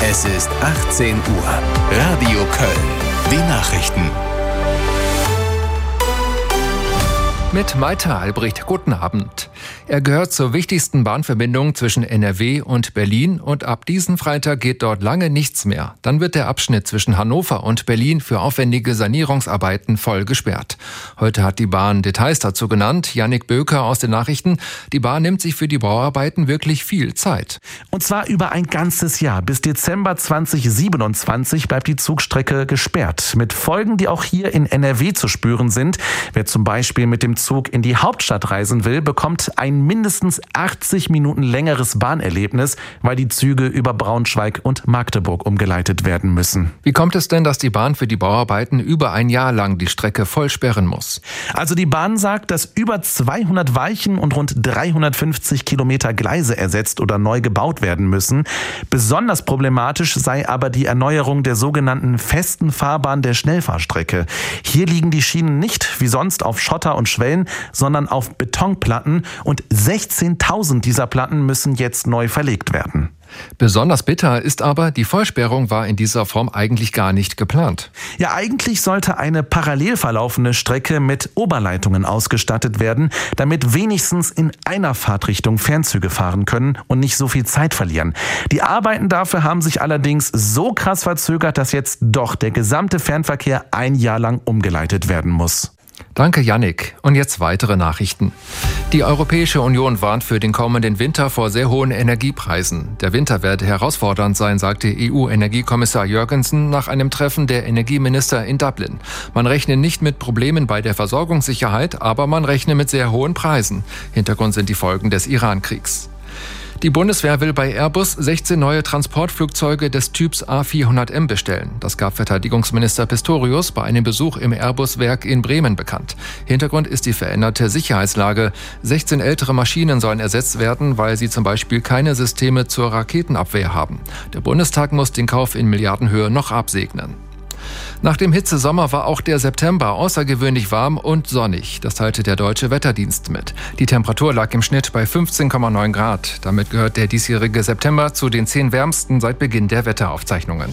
Es ist 18 Uhr. Radio Köln. Die Nachrichten. Mit Maita Albrecht, guten Abend. Er gehört zur wichtigsten Bahnverbindung zwischen NRW und Berlin und ab diesem Freitag geht dort lange nichts mehr. Dann wird der Abschnitt zwischen Hannover und Berlin für aufwendige Sanierungsarbeiten voll gesperrt. Heute hat die Bahn Details dazu genannt. Jannik Böker aus den Nachrichten. Die Bahn nimmt sich für die Bauarbeiten wirklich viel Zeit. Und zwar über ein ganzes Jahr. Bis Dezember 2027 bleibt die Zugstrecke gesperrt. Mit Folgen, die auch hier in NRW zu spüren sind. Wer zum Beispiel mit dem Zug in die Hauptstadt reisen will, bekommt ein mindestens 80 Minuten längeres Bahnerlebnis, weil die Züge über Braunschweig und Magdeburg umgeleitet werden müssen. Wie kommt es denn, dass die Bahn für die Bauarbeiten über ein Jahr lang die Strecke voll sperren muss? Also die Bahn sagt, dass über 200 Weichen und rund 350 Kilometer Gleise ersetzt oder neu gebaut werden müssen. Besonders problematisch sei aber die Erneuerung der sogenannten festen Fahrbahn der Schnellfahrstrecke. Hier liegen die Schienen nicht wie sonst auf Schotter und Schwellen, sondern auf Betonplatten und 16.000 dieser Platten müssen jetzt neu verlegt werden. Besonders bitter ist aber, die Vollsperrung war in dieser Form eigentlich gar nicht geplant. Ja, eigentlich sollte eine parallel verlaufende Strecke mit Oberleitungen ausgestattet werden, damit wenigstens in einer Fahrtrichtung Fernzüge fahren können und nicht so viel Zeit verlieren. Die Arbeiten dafür haben sich allerdings so krass verzögert, dass jetzt doch der gesamte Fernverkehr ein Jahr lang umgeleitet werden muss. Danke, Jannik. Und jetzt weitere Nachrichten. Die Europäische Union warnt für den kommenden Winter vor sehr hohen Energiepreisen. Der Winter werde herausfordernd sein, sagte EU-Energiekommissar Jørgensen nach einem Treffen der Energieminister in Dublin. Man rechne nicht mit Problemen bei der Versorgungssicherheit, aber man rechne mit sehr hohen Preisen. Hintergrund sind die Folgen des Iran-Kriegs. Die Bundeswehr will bei Airbus 16 neue Transportflugzeuge des Typs A400M bestellen. Das gab Verteidigungsminister Pistorius bei einem Besuch im Airbus-Werk in Bremen bekannt. Hintergrund ist die veränderte Sicherheitslage. 16 ältere Maschinen sollen ersetzt werden, weil sie zum Beispiel keine Systeme zur Raketenabwehr haben. Der Bundestag muss den Kauf in Milliardenhöhe noch absegnen. Nach dem Hitzesommer war auch der September außergewöhnlich warm und sonnig. Das teilte der Deutsche Wetterdienst mit. Die Temperatur lag im Schnitt bei 15,9 Grad. Damit gehört der diesjährige September zu den 10 wärmsten seit Beginn der Wetteraufzeichnungen.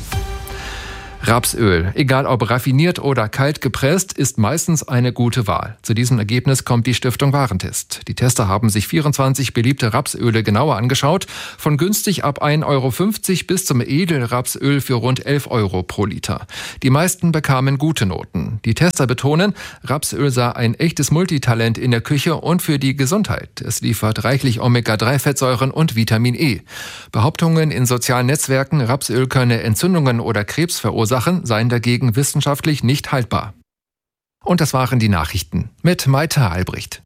Rapsöl, egal ob raffiniert oder kalt gepresst, ist meistens eine gute Wahl. Zu diesem Ergebnis kommt die Stiftung Warentest. Die Tester haben sich 24 beliebte Rapsöle genauer angeschaut, von günstig ab 1,50 € bis zum Edelrapsöl für rund 11 € pro Liter. Die meisten bekamen gute Noten. Die Tester betonen, Rapsöl sei ein echtes Multitalent in der Küche und für die Gesundheit. Es liefert reichlich Omega-3-Fettsäuren und Vitamin E. Behauptungen in sozialen Netzwerken, Rapsöl könne Entzündungen oder Krebs verursachen, seien dagegen wissenschaftlich nicht haltbar. Und das waren die Nachrichten mit Maita Albrecht.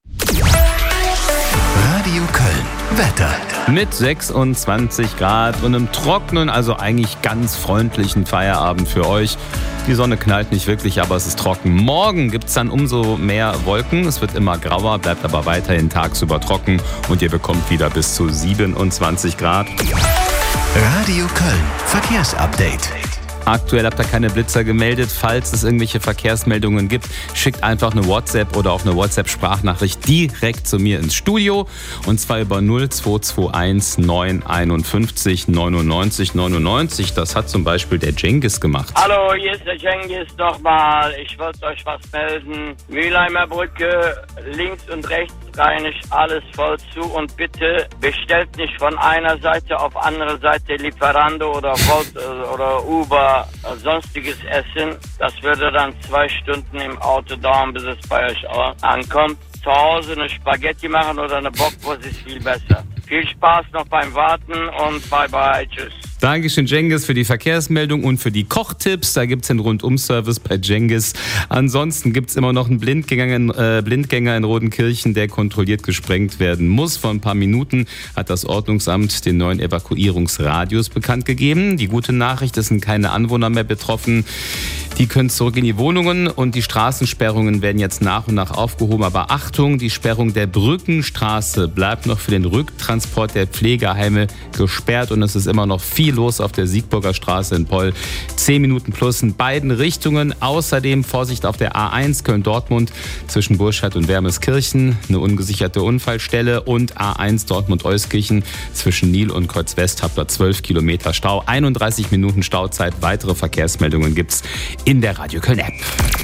Radio Köln. Wetter. Mit 26 Grad und einem trockenen, also eigentlich ganz freundlichen Feierabend für euch. Die Sonne knallt nicht wirklich, aber es ist trocken. Morgen gibt es dann umso mehr Wolken. Es wird immer grauer, bleibt aber weiterhin tagsüber trocken und ihr bekommt wieder bis zu 27 Grad. Radio Köln. Verkehrsupdate. Aktuell habt ihr keine Blitzer gemeldet. Falls es irgendwelche Verkehrsmeldungen gibt, schickt einfach eine WhatsApp oder auch eine WhatsApp-Sprachnachricht direkt zu mir ins Studio. Und zwar über 0221 951 99 99. Das hat zum Beispiel der Cengiz gemacht. Hallo, hier ist der Cengiz nochmal. Ich wollte euch was melden. Mülheimer Brücke, links und rechts reinigt alles voll zu. Und bitte bestellt nicht von einer Seite auf andere Seite Lieferando oder Volt oder Uber. Sonstiges Essen, das würde dann 2 Stunden im Auto dauern, bis es bei euch ankommt. Zu Hause eine Spaghetti machen oder eine Bockwurst ist viel besser. Viel Spaß noch beim Warten und bye bye, tschüss. Dankeschön, Cengiz, für die Verkehrsmeldung und für die Kochtipps. Da gibt es den Rundum-Service bei Cengiz. Ansonsten gibt es immer noch einen Blindgänger in Rodenkirchen, der kontrolliert gesprengt werden muss. Vor ein paar Minuten hat das Ordnungsamt den neuen Evakuierungsradius bekannt gegeben. Die gute Nachricht, es sind keine Anwohner mehr betroffen. Die können zurück in die Wohnungen und die Straßensperrungen werden jetzt nach und nach aufgehoben. Aber Achtung, die Sperrung der Brückenstraße bleibt noch für den Rücktransport der Pflegeheime gesperrt und es ist immer noch viel los auf der Siegburger Straße in Poll. 10 Minuten plus in beiden Richtungen. Außerdem Vorsicht auf der A1 Köln-Dortmund zwischen Burscheid und Wermeskirchen. Eine ungesicherte Unfallstelle und A1 Dortmund-Euskirchen zwischen Nil und Kreuz-West habt ihr 12 Kilometer Stau. 31 Minuten Stauzeit. Weitere Verkehrsmeldungen gibt's in der Radio Köln App.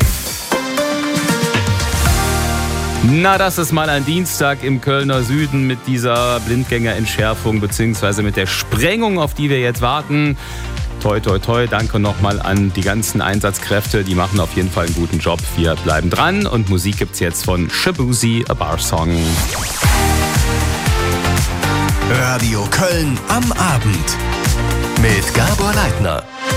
Na, das ist mal ein Dienstag im Kölner Süden mit dieser Blindgängerentschärfung bzw. mit der Sprengung, auf die wir jetzt warten. Toi, toi, toi. Danke nochmal an die ganzen Einsatzkräfte. Die machen auf jeden Fall einen guten Job. Wir bleiben dran und Musik gibt's jetzt von Shabuzi, A Bar Song. Radio Köln am Abend mit Gabor Leitner.